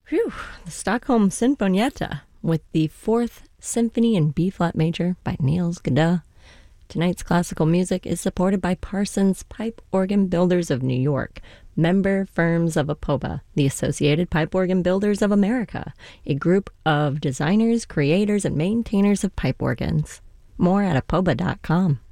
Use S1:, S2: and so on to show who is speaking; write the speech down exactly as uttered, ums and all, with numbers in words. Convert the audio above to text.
S1: Phew, the Stockholm Sinfonietta with the Fourth Symphony in B-flat major by Niels Gade. Tonight's classical music is supported by Parsons Pipe Organ Builders of New York, member firms of APOBA, the Associated Pipe Organ Builders of America, a group of designers, creators, and maintainers of pipe organs. More at apoba dot com.